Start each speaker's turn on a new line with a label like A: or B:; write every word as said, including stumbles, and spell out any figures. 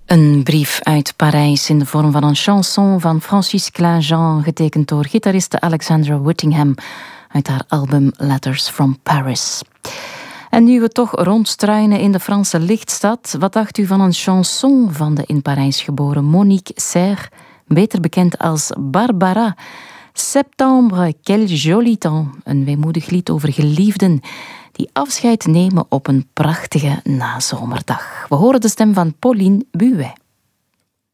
A: Een brief uit Parijs in de vorm van een chanson van Francis Klein-Jean, getekend door gitariste Alexandra Whittingham uit haar album Letters from Paris. En nu we toch rondstruinen in de Franse lichtstad, wat dacht u van een chanson van de in Parijs geboren Monique Serre, beter bekend als Barbara? Septembre, quel joli temps, een weemoedig lied over geliefden die afscheid nemen op een prachtige nazomerdag. We horen de stem van Pauline Buet.